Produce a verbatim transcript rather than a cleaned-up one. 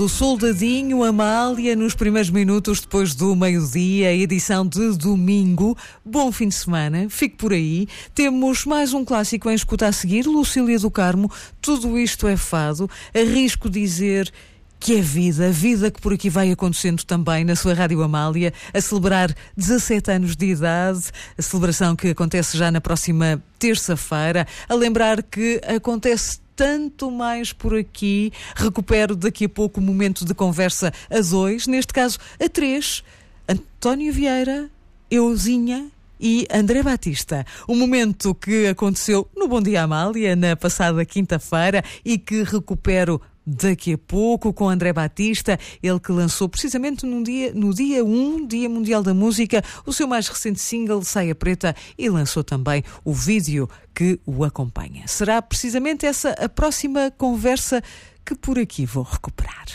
O Soldadinho, Amália, nos primeiros minutos depois do meio-dia, edição de domingo. Bom fim de semana, fique por aí. Temos mais um clássico em escuta a seguir, Lucília do Carmo. Tudo isto é fado. Arrisco dizer que é vida, a vida que por aqui vai acontecendo também na sua Rádio Amália, a celebrar dezassete anos de idade, a celebração que acontece já na próxima terça-feira, a lembrar que acontece tanto mais por aqui. Recupero daqui a pouco o momento de conversa a dois, neste caso a três, António Vieira, Euzinha e André Batista. Um momento que aconteceu no Bom Dia Amália na passada quinta-feira e que recupero daqui a pouco com André Batista, ele que lançou precisamente num dia, no dia um, Dia Mundial da Música, o seu mais recente single, Saia Preta, e lançou também o vídeo que o acompanha. Será precisamente essa a próxima conversa que por aqui vou recuperar.